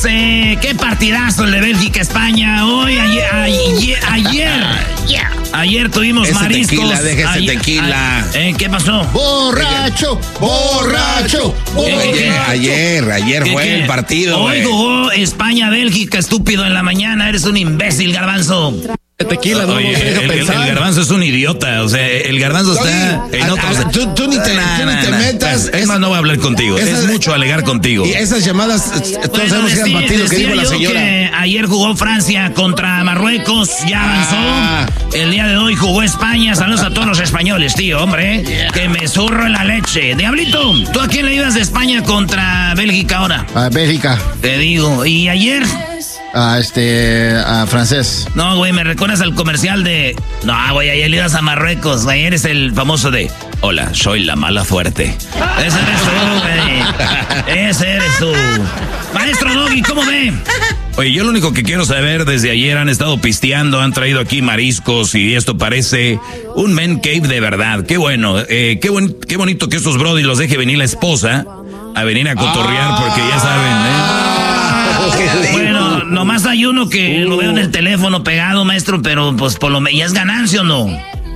qué partidazo el de Bélgica-España hoy, ayer tuvimos ese mariscos. Tequila, déjese tequila. ¿Qué pasó? Borracho. Ayer fue el partido. Hoy jugó España-Bélgica, estúpido, en la mañana. Eres un imbécil, Garbanzo. Tequila, no Oye, el Garbanzo es un idiota, o sea, el Garbanzo está en otros... Tú ni te metas. Es más, no voy a hablar contigo, es mucho alegar contigo. Y esas llamadas, todos sabemos que eran partidos que dijo la señora. Que ayer jugó Francia contra Marruecos, ya avanzó. El día de hoy jugó España, saludos a todos los españoles, tío, hombre, que me zurro en la leche. Diablito, ¿tú a quién le ibas de España contra Bélgica ahora? A Bélgica. Te digo, ¿y ayer? A francés. No, güey, me recuerdas al comercial de... No, güey, ayer le ibas a Marruecos. Ayer es el famoso de... Hola, soy la mala suerte. Ese eres tú, güey. Ese eres tú. Maestro Doggy, ¿cómo ve? Oye, yo lo único que quiero saber, desde ayer han estado pisteando, han traído aquí mariscos y esto parece un man cave de verdad. Qué bueno, qué bonito que estos brody los deje venir la esposa a venir a cotorrear porque ya saben, Bueno, nomás hay uno que lo veo en el teléfono pegado, maestro, pero pues por lo menos, ¿ya es ganancia o no?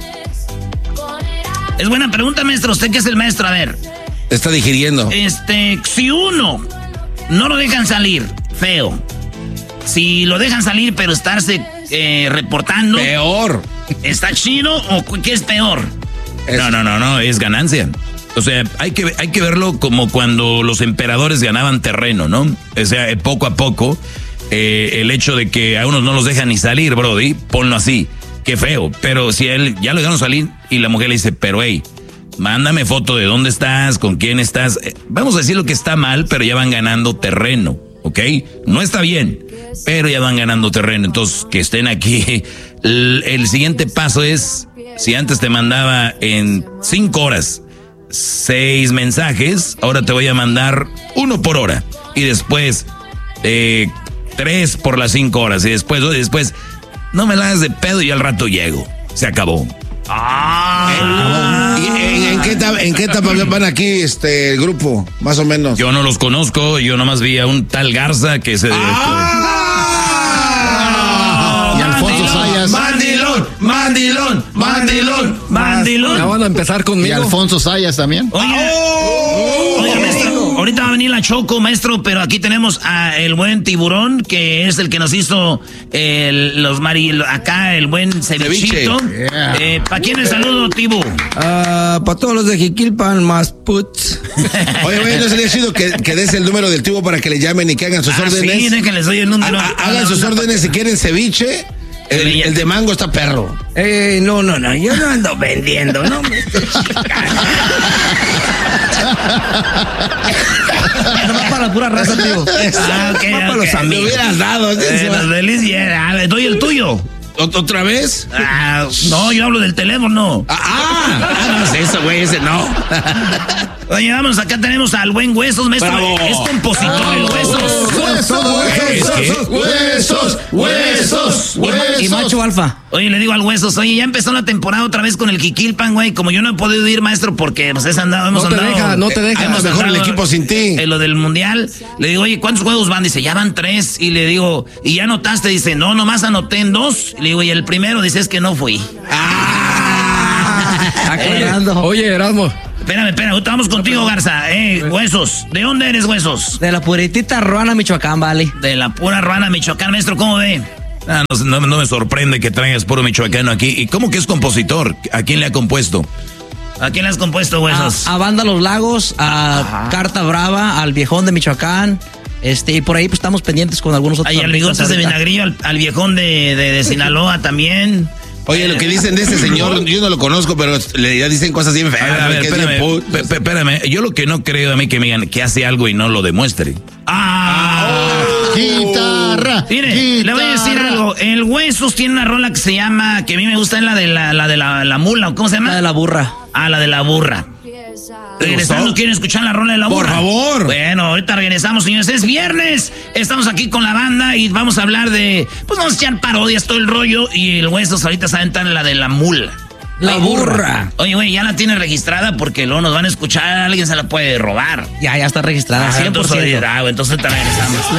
Es buena pregunta, maestro. ¿Usted qué es el maestro? A ver. Está digiriendo. Si uno no lo dejan salir, feo. Si lo dejan salir, pero estarse reportando. Peor. ¿Está chido o qué es peor? No, es ganancia. O sea, hay que verlo como cuando los emperadores ganaban terreno, ¿no? O sea, poco a poco, el hecho de que a unos no los dejan ni salir, brody, ponlo así. Qué feo, pero si a él ya lo dejaron salir y la mujer le dice, pero hey, mándame foto de dónde estás, con quién estás. Vamos a decir lo que está mal, pero ya van ganando terreno, ¿ok? No está bien, pero ya van ganando terreno. Entonces, que estén aquí. El siguiente paso es, si antes te mandaba en 5 horas 6 mensajes, ahora te voy a mandar 1 por hora. Y después 3 por las 5 horas. Y después no me la hagas de pedo y al rato llego. Se acabó. ¿Y en qué etapa van aquí el grupo? Más o menos. Yo no los conozco, yo nomás vi a un tal Garza que se... Y Alfonso Sayas. Mandilón. Ya van a empezar conmigo. Y Alfonso Sayas también. Oye, maestro, ahorita va a venir la Choco, maestro, pero aquí tenemos a el buen Tiburón, que es el que nos hizo acá el buen cevichito. Yeah. ¿Para quién el saludo, Tibu? Para todos los de Jiquilpan, más puts. Oye, güey, ¿no sería chido que des el número del Tibu para que le llamen y que hagan sus órdenes? Sí, déjenles doy el número. Hagan sus órdenes si quieren ceviche. El de mango está perro. No, yo no ando vendiendo, no me estés chicando. No va para la pura raza, tío. Okay, para los amigos. Me hubieras dado. Doy el tuyo. ¿Otra vez? No, yo hablo del teléfono. No es eso, güey, ese no. Oye, vamos, acá tenemos al buen Huesos, maestro. ¡Bravo! Es compositor el Huesos. Y macho alfa. Oye, le digo al Huesos, oye, ya empezó la temporada otra vez con el Jiquilpan, güey. Como yo no he podido ir, maestro, porque pues hemos andado. No te deja. Hemos mejor el equipo sin ti. En lo del mundial. Le digo, oye, ¿cuántos juegos van? Dice, ya van 3. Y le digo, ¿y ya anotaste? Dice, no, nomás anoté en 2. Le digo, y el primero dice, es que no fui. Aclarando. Oye, Erasmo. Espérame, vamos contigo, Garza. Huesos, ¿de dónde eres, Huesos? De la puritita Ruana, Michoacán, vale. De la pura Ruana, Michoacán, maestro, ¿cómo ve? No me sorprende que traigas puro michoacano aquí. ¿Y cómo que es compositor? ¿A quién le ha compuesto? ¿A quién le has compuesto, Huesos? A Banda Los Lagos, a Carta Brava, al Viejón de Michoacán. Y por ahí pues estamos pendientes con algunos otros. Ahí al Bigotes de Vinagrillo, al Viejón de Sinaloa también. Oye, lo que dicen de ese señor, yo no lo conozco, pero le dicen cosas bien feas. A ver, espérame. Yo lo que no creo a mí que me digan que hace algo y no lo demuestre. Guitarra. Mire, le voy a decir algo. El Huesos tiene una rola que se llama, que a mí me gusta, es la de la mula, ¿cómo se llama? La de la burra. La de la burra. Regresando, ¿quieren escuchar la rola de la burra? Por favor. Bueno, ahorita regresamos, señores. Es viernes. Estamos aquí con la banda y vamos a hablar de... Pues vamos a echar parodias, todo el rollo. Y el Huesos ahorita se aventan la de la mula. La burra. Oye, güey, ya la tiene registrada porque luego nos van a escuchar. Alguien se la puede robar. Ya está registrada. 100%. Entonces te regresamos.